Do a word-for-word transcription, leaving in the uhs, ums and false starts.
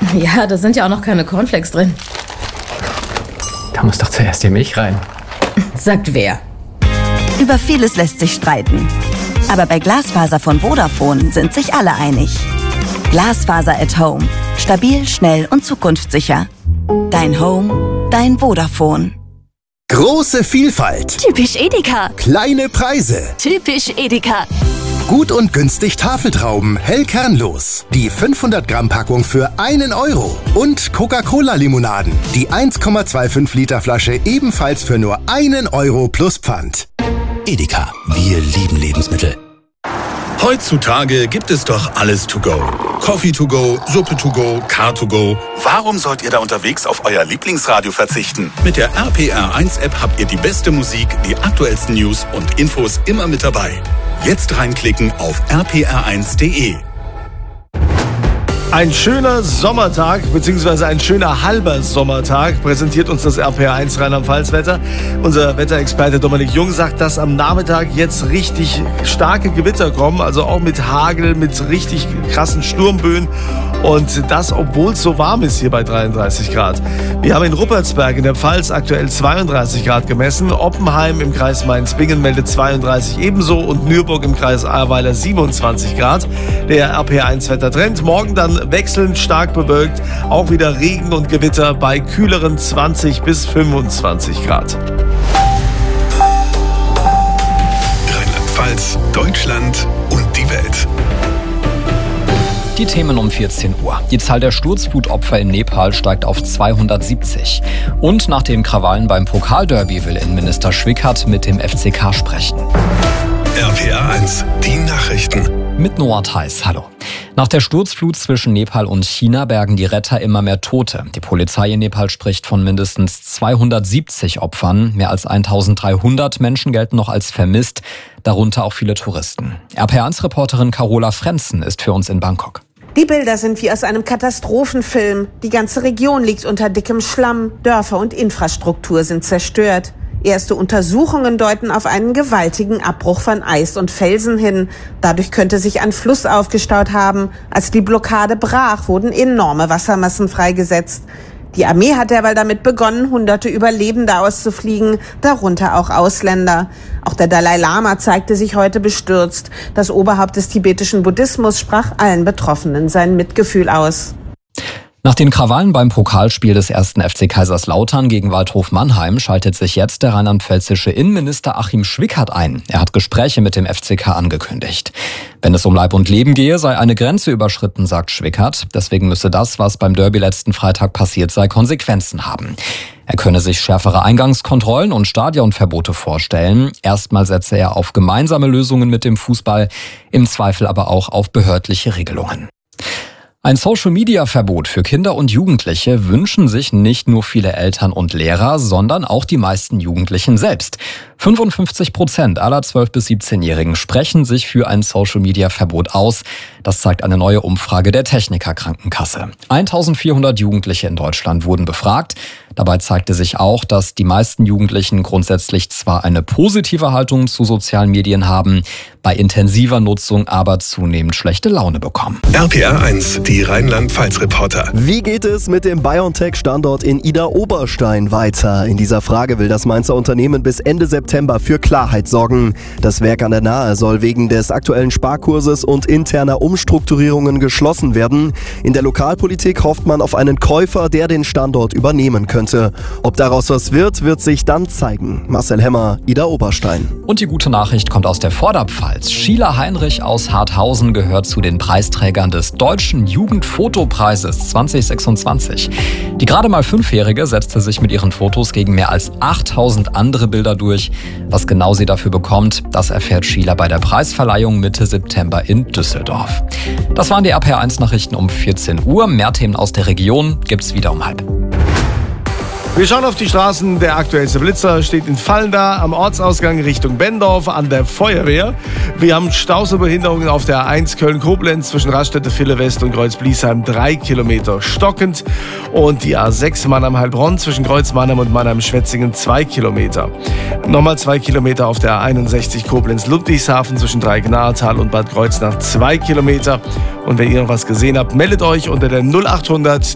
Ja, da sind ja auch noch keine Cornflakes drin. Da muss doch zuerst die Milch rein. Sagt wer? Über vieles lässt sich streiten. Aber bei Glasfaser von Vodafone sind sich alle einig. Glasfaser at Home. Stabil, schnell und zukunftssicher. Dein Home, dein Vodafone. Große Vielfalt. Typisch Edeka. Kleine Preise. Typisch Edeka. Gut und günstig Tafeltrauben, hell kernlos. Die fünfhundert Gramm Packung für einen Euro. Und Coca-Cola-Limonaden. Die eins Komma fünfundzwanzig Liter Flasche ebenfalls für nur einen Euro plus Pfand. Edeka, wir lieben Lebensmittel. Heutzutage gibt es doch alles to go. Coffee to go, Suppe to go, Car to go. Warum sollt ihr da unterwegs auf euer Lieblingsradio verzichten? Mit der R P R eins App habt ihr die beste Musik, die aktuellsten News und Infos immer mit dabei. Jetzt reinklicken auf r p r eins punkt d e. Ein schöner Sommertag, beziehungsweise ein schöner halber Sommertag, präsentiert uns das R P R eins Rheinland-Pfalz-Wetter. Unser Wetterexperte Dominik Jung sagt, dass am Nachmittag jetzt richtig starke Gewitter kommen, also auch mit Hagel, mit richtig krassen Sturmböen. Und das, obwohl es so warm ist hier bei dreiunddreißig Grad. Wir haben in Ruppertsberg in der Pfalz aktuell zweiunddreißig Grad gemessen. Oppenheim im Kreis Mainz-Bingen meldet zweiunddreißig ebenso und Nürburg im Kreis Ahrweiler siebenundzwanzig Grad. Der R P R eins Wettertrend. Morgen dann wechselnd stark bewölkt. Auch wieder Regen und Gewitter bei kühleren zwanzig bis fünfundzwanzig Grad. Rheinland-Pfalz, Deutschland und die Welt. Die Themen um vierzehn Uhr. Die Zahl der Sturzflutopfer in Nepal steigt auf zweihundertsiebzig. Und nach den Krawallen beim Pokalderby will Innenminister Schwickert mit dem F C K sprechen. R P R eins, die Nachrichten. Mit Noah Theis, hallo. Nach der Sturzflut zwischen Nepal und China bergen die Retter immer mehr Tote. Die Polizei in Nepal spricht von mindestens zweihundertsiebzig Opfern. Mehr als eintausenddreihundert Menschen gelten noch als vermisst, darunter auch viele Touristen. R P R eins Reporterin Carola Frenzen ist für uns in Bangkok. Die Bilder sind wie aus einem Katastrophenfilm. Die ganze Region liegt unter dickem Schlamm. Dörfer und Infrastruktur sind zerstört. Erste Untersuchungen deuten auf einen gewaltigen Abbruch von Eis und Felsen hin. Dadurch könnte sich ein Fluss aufgestaut haben. Als die Blockade brach, wurden enorme Wassermassen freigesetzt. Die Armee hat derweil damit begonnen, hunderte Überlebende auszufliegen, darunter auch Ausländer. Auch der Dalai Lama zeigte sich heute bestürzt. Das Oberhaupt des tibetischen Buddhismus sprach allen Betroffenen sein Mitgefühl aus. Nach den Krawallen beim Pokalspiel des ersten F C Kaiserslautern gegen Waldhof Mannheim schaltet sich jetzt der rheinland-pfälzische Innenminister Achim Schwickert ein. Er hat Gespräche mit dem F C K angekündigt. Wenn es um Leib und Leben gehe, sei eine Grenze überschritten, sagt Schwickert. Deswegen müsse das, was beim Derby letzten Freitag passiert sei, Konsequenzen haben. Er könne sich schärfere Eingangskontrollen und Stadionverbote vorstellen. Erstmal setze er auf gemeinsame Lösungen mit dem Fußball, im Zweifel aber auch auf behördliche Regelungen. Ein Social-Media-Verbot für Kinder und Jugendliche wünschen sich nicht nur viele Eltern und Lehrer, sondern auch die meisten Jugendlichen selbst. fünfundfünfzig Prozent aller zwölf- bis siebzehnjährigen sprechen sich für ein Social-Media-Verbot aus. Das zeigt eine neue Umfrage der Techniker Krankenkasse. eintausendvierhundert Jugendliche in Deutschland wurden befragt. Dabei zeigte sich auch, dass die meisten Jugendlichen grundsätzlich zwar eine positive Haltung zu sozialen Medien haben, bei intensiver Nutzung aber zunehmend schlechte Laune bekommen. R P R eins, die Rheinland-Pfalz-Reporter. Wie geht es mit dem BioNTech-Standort in Idar-Oberstein weiter? In dieser Frage will das Mainzer Unternehmen bis Ende September für Klarheit sorgen. Das Werk an der Nahe soll wegen des aktuellen Sparkurses und interner Umstrukturierungen geschlossen werden. In der Lokalpolitik hofft man auf einen Käufer, der den Standort übernehmen könnte. Ob daraus was wird, wird sich dann zeigen. Marcel Hemmer, Idar-Oberstein. Und die gute Nachricht kommt aus der Vorderpfalz. Sheila Heinrich aus Harthausen gehört zu den Preisträgern des Deutschen Jugendfotopreises zwanzig sechsundzwanzig. Die gerade mal Fünfjährige setzte sich mit ihren Fotos gegen mehr als achttausend andere Bilder durch. Was genau sie dafür bekommt, das erfährt Sheila bei der Preisverleihung Mitte September in Düsseldorf. Das waren die R P R eins Nachrichten um vierzehn Uhr. Mehr Themen aus der Region gibt's wieder um halb. Wir schauen auf die Straßen. Der aktuellste Blitzer steht in Fallenda am Ortsausgang Richtung Bendorf an der Feuerwehr. Wir haben Stausebehinderungen auf der A eins Köln-Koblenz zwischen Raststätte Ville West und Kreuz-Bliesheim drei Kilometer stockend. Und die A sechs Mannheim-Heilbronn zwischen Kreuz-Mannheim und Mannheim-Schwetzingen zwei Kilometer. Nochmal zwei Kilometer auf der A einundsechzig Koblenz-Ludwigshafen zwischen Dreieck-Nahetal und Bad Kreuznach zwei Kilometer. Und wenn ihr noch was gesehen habt, meldet euch unter der null achthundert